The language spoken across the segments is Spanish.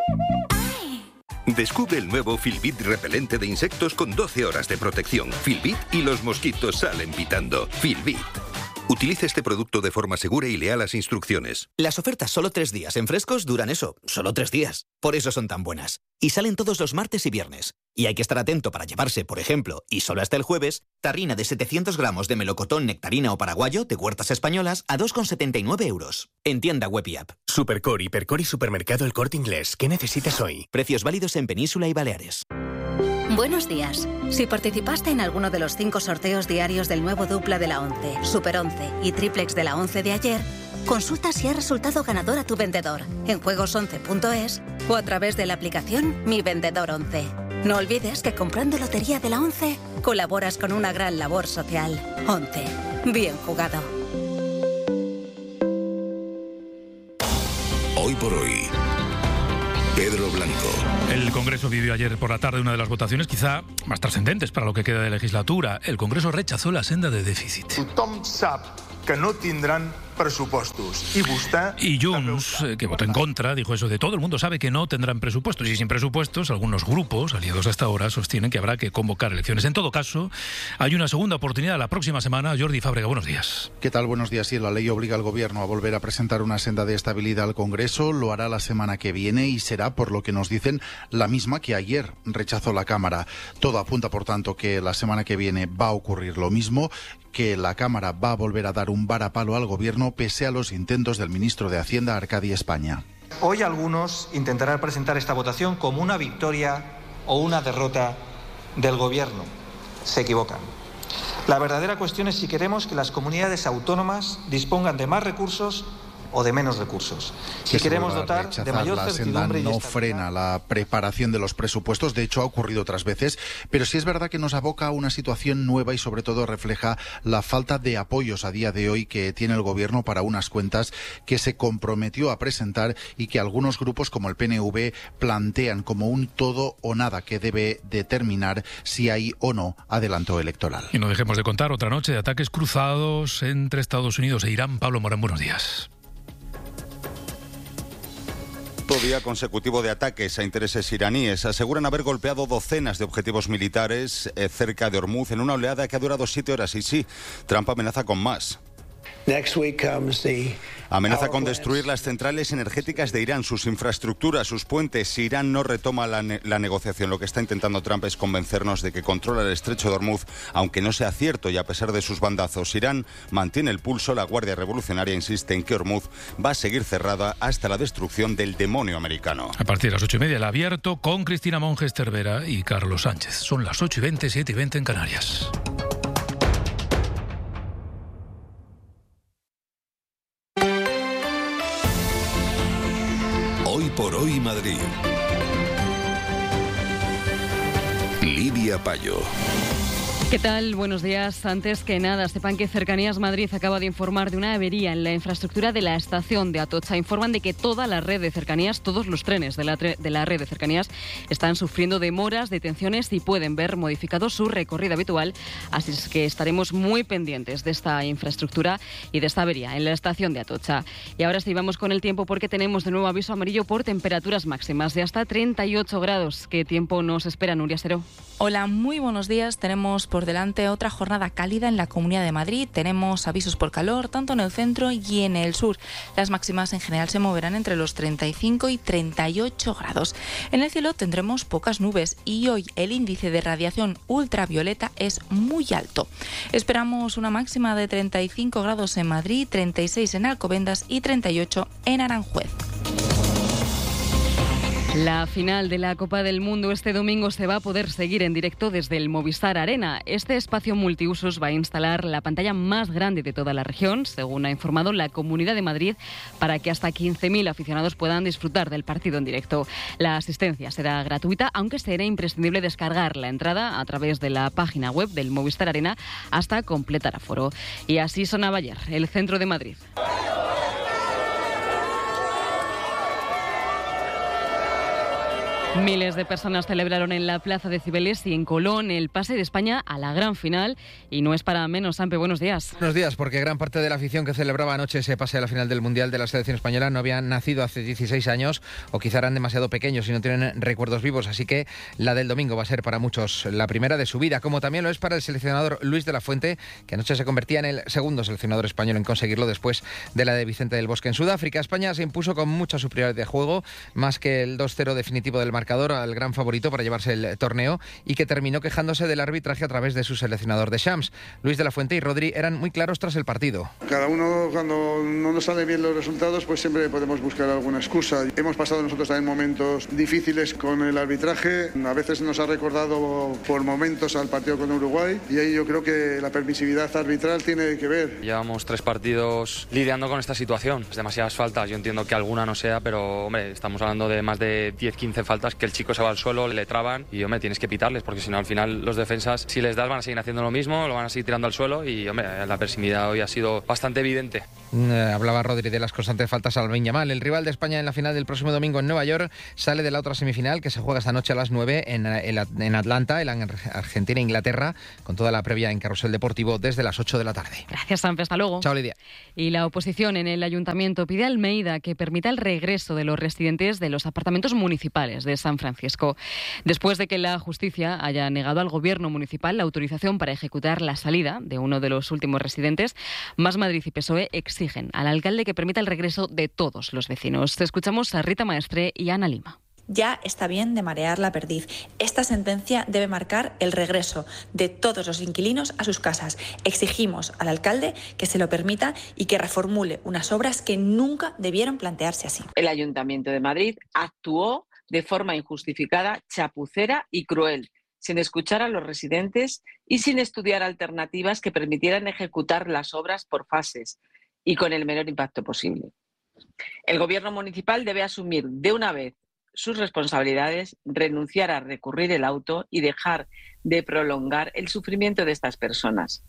Descubre el nuevo Filbit repelente de insectos con 12 horas de protección. Filbit y los mosquitos salen pitando. Filbit. Utilice este producto de forma segura y lea las instrucciones. Las ofertas solo 3 días en Frescos duran eso, solo 3 días. Por eso son tan buenas. Y salen todos los martes y viernes. Y hay que estar atento para llevarse, por ejemplo, y solo hasta el jueves, tarrina de 700 gramos de melocotón, nectarina o paraguayo de Huertas Españolas a 2,79 euros. En tienda web y app. Supercore, Hipercore y Supermercado El Corte Inglés. ¿Qué necesitas hoy? Precios válidos en Península y Baleares. Buenos días. Si participaste en alguno de los 5 sorteos diarios del nuevo dupla de la 11, Super 11 y triplex de la 11 de ayer, consulta si ha resultado ganador a tu vendedor en juegos11.es o a través de la aplicación Mi Vendedor 11. No olvides que comprando Lotería de la 11 colaboras con una gran labor social. 11. Bien jugado. Hoy por hoy, Pedro Blanco. El Congreso vivió ayer por la tarde una de las votaciones quizá más trascendentes para lo que queda de legislatura. El Congreso rechazó la senda de déficit. Tothom sap que no tindran presupuestos. Y Junts, que votó en contra, dijo eso de todo el mundo sabe que no tendrán presupuestos. Y sin presupuestos, algunos grupos, aliados hasta ahora, sostienen que habrá que convocar elecciones. En todo caso, hay una segunda oportunidad la próxima semana. Jordi Fábrega, buenos días. ¿Qué tal? Buenos días. Sí, la ley obliga al Gobierno a volver a presentar una senda de estabilidad al Congreso. Lo hará la semana que viene y será, por lo que nos dicen, la misma que ayer rechazó la Cámara. Todo apunta, por tanto, que la semana que viene va a ocurrir lo mismo, que la Cámara va a volver a dar un varapalo al Gobierno pese a los intentos del ministro de Hacienda, Arcadi España. Hoy algunos intentarán presentar esta votación como una victoria o una derrota del Gobierno. Se equivocan. La verdadera cuestión es si queremos que las comunidades autónomas dispongan de más recursos o de menos recursos. Si queremos dotar de mayor certidumbre y no estabilidad. frena la preparación de los presupuestos, de hecho ha ocurrido otras veces, pero sí es verdad que nos aboca a una situación nueva y sobre todo refleja la falta de apoyos a día de hoy que tiene el Gobierno para unas cuentas que se comprometió a presentar y que algunos grupos como el PNV plantean como un todo o nada que debe determinar si hay o no adelanto electoral. Y no dejemos de contar otra noche de ataques cruzados entre Estados Unidos e Irán. Pablo Morán, buenos días. Día consecutivo de ataques a intereses iraníes. Aseguran haber golpeado docenas de objetivos militares cerca de Hormuz en una oleada que ha durado 7 horas. Y sí, Trump amenaza con más. Amenaza con destruir las centrales energéticas de Irán, sus infraestructuras, sus puentes. Si Irán no retoma la negociación, lo que está intentando Trump es convencernos de que controla el estrecho de Hormuz, aunque no sea cierto y a pesar de sus bandazos. Irán mantiene el pulso, la Guardia Revolucionaria insiste en que Hormuz va a seguir cerrada hasta la destrucción del demonio americano. A partir de las 8:30 el abierto con Cristina Monges Cervera y Carlos Sánchez. Son las 8:20, 7:20 en Canarias. Hoy por hoy Madrid. Lidia Payo. ¿Qué tal? Buenos días. Antes que nada, sepan que Cercanías Madrid acaba de informar de una avería en la infraestructura de la estación de Atocha. Informan de que toda la red de cercanías, todos los trenes de la red de cercanías están sufriendo demoras, detenciones y pueden ver modificado su recorrido habitual. Así es que estaremos muy pendientes de esta infraestructura y de esta avería en la estación de Atocha. Y ahora sí, vamos con el tiempo porque tenemos de nuevo aviso amarillo por temperaturas máximas de hasta 38 grados. ¿Qué tiempo nos espera, Nuria Seró? Hola, muy buenos días. Tenemos por delante otra jornada cálida en la Comunidad de Madrid. Tenemos avisos por calor tanto en el centro y en el sur. Las máximas en general se moverán entre los 35 y 38 grados. En el cielo tendremos pocas nubes y hoy el índice de radiación ultravioleta es muy alto. Esperamos una máxima de 35 grados en Madrid, 36 en Alcobendas y 38 en Aranjuez. La final de la Copa del Mundo este domingo se va a poder seguir en directo desde el Movistar Arena. Este espacio multiusos va a instalar la pantalla más grande de toda la región, según ha informado la Comunidad de Madrid, para que hasta 15.000 aficionados puedan disfrutar del partido en directo. La asistencia será gratuita, aunque será imprescindible descargar la entrada a través de la página web del Movistar Arena hasta completar aforo. Y así sonaba ayer el centro de Madrid. Miles de personas celebraron en la Plaza de Cibeles y en Colón el pase de España a la gran final. Y no es para menos, Sampe, buenos días. Buenos días, porque gran parte de la afición que celebraba anoche ese pase a la final del Mundial de la selección española no habían nacido hace 16 años o quizá eran demasiado pequeños y no tienen recuerdos vivos. Así que la del domingo va a ser para muchos la primera de su vida, como también lo es para el seleccionador Luis de la Fuente, que anoche se convertía en el segundo seleccionador español en conseguirlo después de la de Vicente del Bosque. En Sudáfrica, España se impuso con mucha superioridad de juego, más que el 2-0 definitivo del marcador, al gran favorito para llevarse el torneo, y que terminó quejándose del arbitraje a través de su seleccionador de Shams. Luis de la Fuente y Rodri eran muy claros tras el partido. Cada uno, cuando no nos salen bien los resultados, pues siempre podemos buscar alguna excusa. Hemos pasado nosotros también momentos difíciles con el arbitraje. A veces nos ha recordado por momentos al partido con Uruguay, y ahí yo creo que la permisividad arbitral tiene que ver. Llevamos 3 partidos lidiando con esta situación. Es demasiadas faltas. Yo entiendo que alguna no sea, pero hombre, estamos hablando de más de 10-15 faltas que el chico se va al suelo, le traban y hombre, tienes que pitarles, porque si no al final los defensas, si les das, van a seguir haciendo lo mismo, lo van a seguir tirando al suelo, y hombre, la permisividad hoy ha sido bastante evidente. Hablaba Rodri de las constantes faltas al Lamine Yamal. El rival de España en la final del próximo domingo en Nueva York sale de la otra semifinal que se juega esta noche a las 9 en Atlanta, en Argentina e Inglaterra, con toda la previa en Carrusel Deportivo desde las 8 de la tarde. Gracias, Sampe, hasta luego. Chao, Lidia. Y la oposición en el Ayuntamiento pide a Almeida que permita el regreso de los residentes de los apartamentos municipales de San Francisco, después de que la justicia haya negado al gobierno municipal la autorización para ejecutar la salida de uno de los últimos residentes. Más Madrid y PSOE exigen al alcalde que permita el regreso de todos los vecinos. Escuchamos a Rita Maestre y a Ana Lima. Ya está bien de marear la perdiz. Esta sentencia debe marcar el regreso de todos los inquilinos a sus casas. Exigimos al alcalde que se lo permita y que reformule unas obras que nunca debieron plantearse así. El Ayuntamiento de Madrid actuó de forma injustificada, chapucera y cruel, sin escuchar a los residentes y sin estudiar alternativas que permitieran ejecutar las obras por fases y con el menor impacto posible. El Gobierno municipal debe asumir de una vez sus responsabilidades, renunciar a recurrir el auto y dejar de prolongar el sufrimiento de estas personas.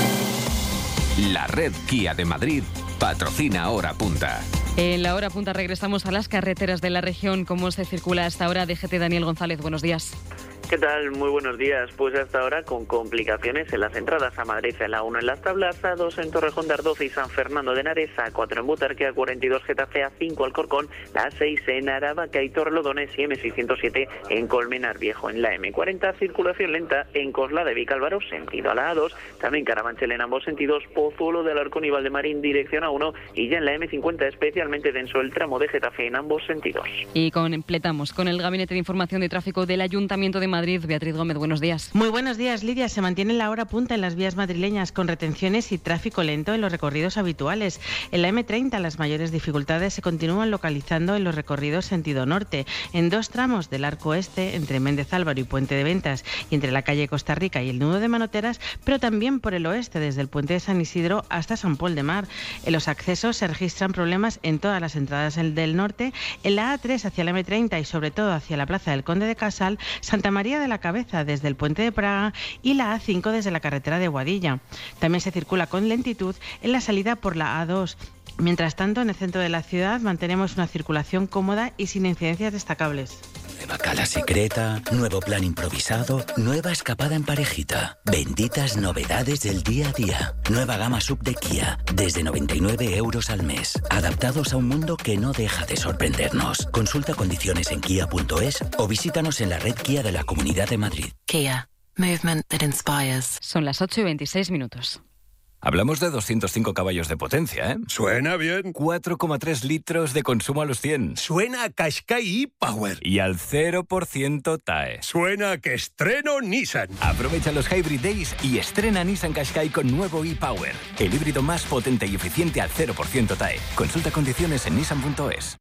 La red Kia de Madrid patrocina Hora Punta. En la Hora Punta regresamos a las carreteras de la región. ¿Cómo se circula hasta ahora? DGT Daniel González, buenos días. ¿Qué tal? Muy buenos días. Pues hasta ahora con complicaciones en las entradas a Madrid, en la 1 en Las Tablas, A2 en Torrejón de Ardoz y San Fernando de Henares, A4 en Butarque, A42 Getafe, A5 Alcorcón, la A6 en Aravaca y Torrelodones y M607 en Colmenar Viejo. En la M40 circulación lenta en Coslada de Vicálvaro, sentido a la A2, también Carabanchel en ambos sentidos, Pozuelo de Alarcón y Valdemarín dirección A1 y ya en la M50 especialmente denso el tramo de Getafe en ambos sentidos. Y completamos con el Gabinete de Información de Tráfico del Ayuntamiento de Madrid. Beatriz Gómez, buenos días. Muy buenos días, Lidia. Se mantiene la hora punta en las vías madrileñas con retenciones y tráfico lento en los recorridos habituales. En la M30 las mayores dificultades se continúan localizando en los recorridos sentido norte, en 2 tramos del arco este entre Méndez Álvaro y Puente de Ventas y entre la calle Costa Rica y el nudo de Manoteras, pero también por el oeste desde el puente de San Isidro hasta San Pol de Mar. En los accesos se registran problemas en todas las entradas del norte, en la A3 hacia la M30 y sobre todo hacia la Plaza del Conde de Casal, Santa María de la Cabeza desde el puente de Praga y la A5 desde la carretera de Boadilla. También se circula con lentitud en la salida por la A2. Mientras tanto, en el centro de la ciudad mantenemos una circulación cómoda y sin incidencias destacables. Nueva cala secreta, nuevo plan improvisado, nueva escapada en parejita. Benditas novedades del día a día. Nueva gama sub de Kia, desde 99 € al mes. Adaptados a un mundo que no deja de sorprendernos. Consulta condiciones en kia.es o visítanos en la red Kia de la Comunidad de Madrid. Kia, movement that inspires. Son las 8:26. Hablamos de 205 caballos de potencia, ¿eh? Suena bien. 4,3 litros de consumo a los 100. Suena a Qashqai e-Power. Y al 0% TAE. Suena a que estreno Nissan. Aprovecha los Hybrid Days y estrena Nissan Qashqai con nuevo e-Power. El híbrido más potente y eficiente al 0% TAE. Consulta condiciones en nissan.es.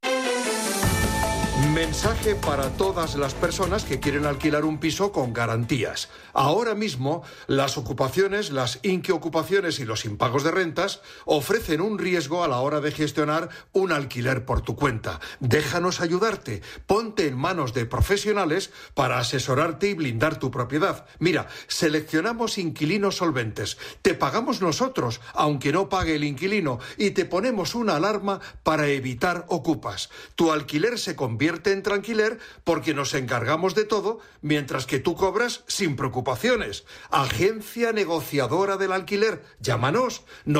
Mensaje para todas las personas que quieren alquilar un piso con garantías. Ahora mismo, las ocupaciones, las inquiocupaciones y los impagos de rentas ofrecen un riesgo a la hora de gestionar un alquiler por tu cuenta. Déjanos ayudarte. Ponte en manos de profesionales para asesorarte y blindar tu propiedad. Mira, seleccionamos inquilinos solventes. Te pagamos nosotros, aunque no pague el inquilino, y te ponemos una alarma para evitar ocupas. Tu alquiler se convierte convierte en tranquiler porque nos encargamos de todo mientras que tú cobras sin preocupaciones. Agencia negociadora del alquiler. Llámanos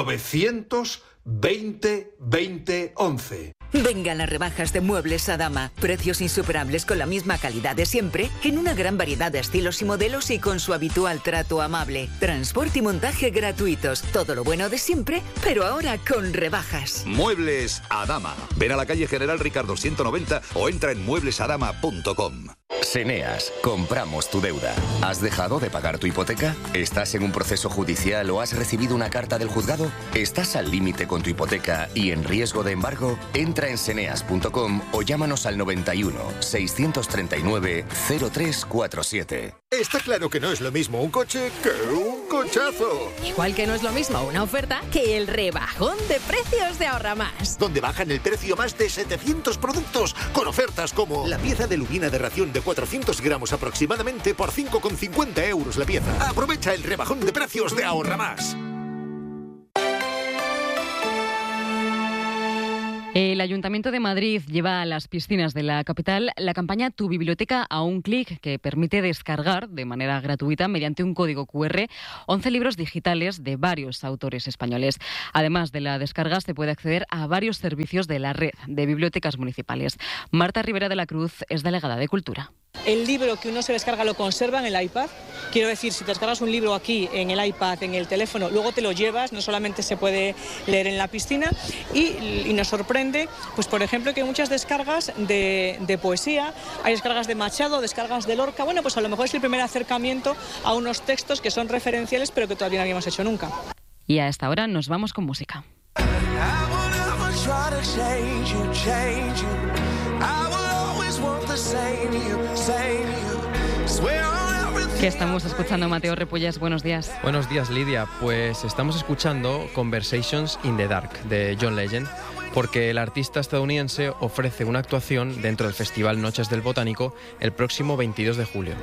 920 20 11. Vengan las rebajas de Muebles Adama. Precios insuperables con la misma calidad de siempre, en una gran variedad de estilos y modelos y con su habitual trato amable. Transporte y montaje gratuitos. Todo lo bueno de siempre, pero ahora con rebajas. Muebles Adama. Ven a la calle General Ricardo 190 o entra en mueblesadama.com. Seneas, compramos tu deuda. ¿Has dejado de pagar tu hipoteca? ¿Estás en un proceso judicial o has recibido una carta del juzgado? ¿Estás al límite con tu hipoteca y en riesgo de embargo? Entra en seneas.com o llámanos al 91 639 0347. Está claro que no es lo mismo un coche que un cochazo. Igual que no es lo mismo una oferta que el rebajón de precios de Ahorra Más. Donde bajan el precio más de 700 productos con ofertas como la pieza de lubina de ración de 400 gramos aproximadamente por 5,50 euros la pieza. Aprovecha el rebajón de precios de Ahorra Más. El Ayuntamiento de Madrid lleva a las piscinas de la capital la campaña Tu Biblioteca a un clic, que permite descargar de manera gratuita mediante un código QR 11 libros digitales de varios autores españoles. Además de la descarga, se puede acceder a varios servicios de la red de bibliotecas municipales. Marta Rivera de la Cruz es delegada de Cultura. El libro que uno se descarga lo conserva en el iPad. Quiero decir, si te descargas un libro aquí en el iPad, en el teléfono, luego te lo llevas, no solamente se puede leer en la piscina y nos sorprende, pues por ejemplo, que hay muchas descargas de poesía, hay descargas de Machado, descargas de Lorca. Bueno, pues a lo mejor es el primer acercamiento a unos textos que son referenciales pero que todavía no habíamos hecho nunca. Y a esta hora nos vamos con música. ¿Qué estamos escuchando, Mateo Repullas? Buenos días. Buenos días, Lidia. Pues estamos escuchando Conversations in the Dark de John Legend, porque el artista estadounidense ofrece una actuación dentro del Festival Noches del Botánico el próximo 22 de julio.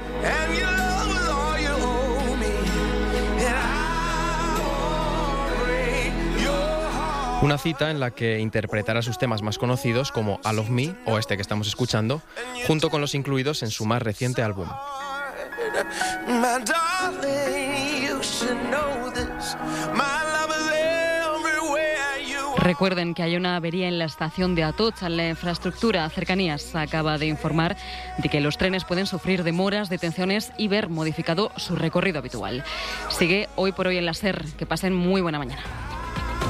Una cita en la que interpretará sus temas más conocidos como I Love Me o este que estamos escuchando, junto con los incluidos en su más reciente álbum. Recuerden que hay una avería en la estación de Atocha. La infraestructura Cercanías acaba de informar de que los trenes pueden sufrir demoras, detenciones y ver modificado su recorrido habitual. Sigue Hoy por Hoy en la SER. Que pasen muy buena mañana.